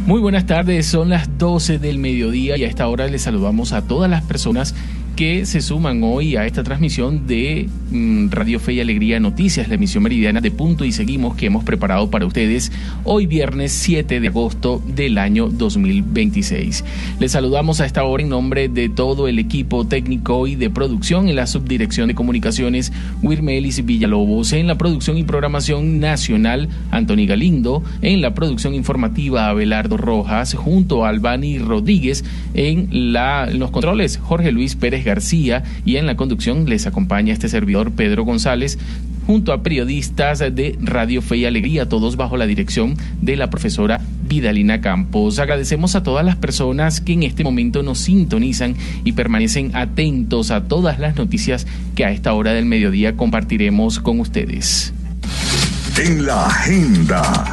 Muy buenas tardes, son las 12 del mediodía y a esta hora les saludamos a todas las personas que se suman hoy a esta transmisión de Radio Fe y Alegría Noticias, la emisión meridiana de Punto y Seguimos que hemos preparado para ustedes hoy viernes 7 de agosto del año 2026. Les saludamos a esta hora en nombre de todo el equipo técnico y de producción en la Subdirección de Comunicaciones Wirmelis Villalobos, en la producción y programación nacional Antoni Galindo, en la producción informativa Abelardo Rojas, junto a Albani Rodríguez, en los controles Jorge Luis Pérez García, y en la conducción les acompaña este servidor Pedro González, junto a periodistas de Radio Fe y Alegría, todos bajo la dirección de la profesora Vidalina Campos. Agradecemos a todas las personas que en este momento nos sintonizan y permanecen atentos a todas las noticias que a esta hora del mediodía compartiremos con ustedes. En la agenda.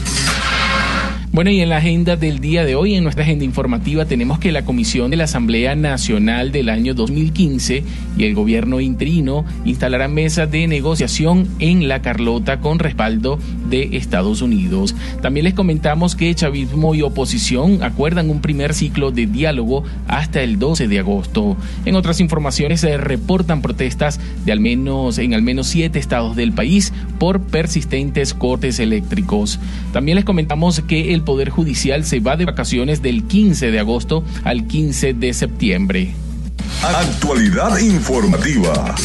Bueno, y en la agenda del día de hoy, en nuestra agenda informativa, tenemos que la Comisión de la Asamblea Nacional del año 2015 y el gobierno interino instalarán mesas de negociación en La Carlota con respaldo de Estados Unidos. También les comentamos que chavismo y oposición acuerdan un primer ciclo de diálogo hasta el 12 de agosto. En otras informaciones se reportan protestas en al menos 7 estados del país por persistentes cortes eléctricos. También les comentamos que el Poder Judicial se va de vacaciones del 15 de agosto al 15 de septiembre. Actualidad informativa.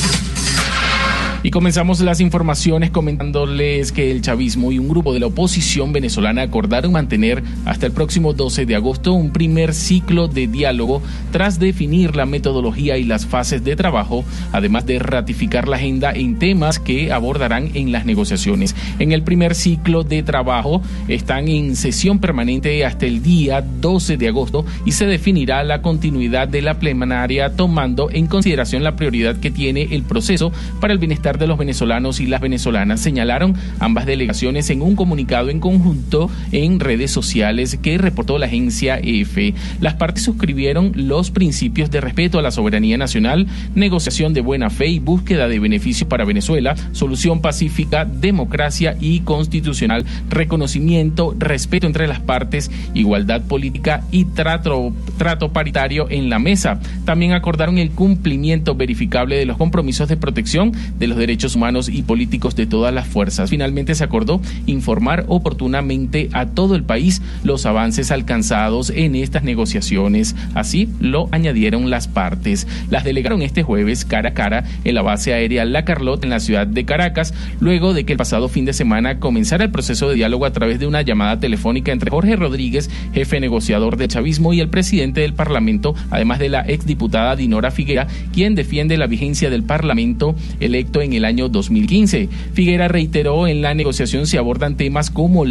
Y comenzamos las informaciones comentándoles que el chavismo y un grupo de la oposición venezolana acordaron mantener hasta el próximo 12 de agosto un primer ciclo de diálogo tras definir la metodología y las fases de trabajo, además de ratificar la agenda en temas que abordarán en las negociaciones. En el primer ciclo de trabajo están en sesión permanente hasta el día 12 de agosto y se definirá la continuidad de la plenaria tomando en consideración la prioridad que tiene el proceso para el bienestar de los venezolanos y las venezolanas, señalaron ambas delegaciones en un comunicado en conjunto en redes sociales que reportó la agencia EFE. Las partes suscribieron los principios de respeto a la soberanía nacional, negociación de buena fe y búsqueda de beneficios para Venezuela, solución pacífica, democracia y constitucional, reconocimiento, respeto entre las partes, igualdad política y trato paritario en la mesa. También acordaron el cumplimiento verificable de los compromisos de protección de los derechos humanos y políticos de todas las fuerzas. Finalmente se acordó informar oportunamente a todo el país los avances alcanzados en estas negociaciones. Así lo añadieron las partes. Las delegaron este jueves cara a cara en la base aérea La Carlota en la ciudad de Caracas, luego de que el pasado fin de semana comenzara el proceso de diálogo a través de una llamada telefónica entre Jorge Rodríguez, jefe negociador del chavismo, y el presidente del Parlamento, además de la exdiputada Dinora Figuera, quien defiende la vigencia del Parlamento electo en el año 2015. Figuera reiteró en la negociación se abordan temas como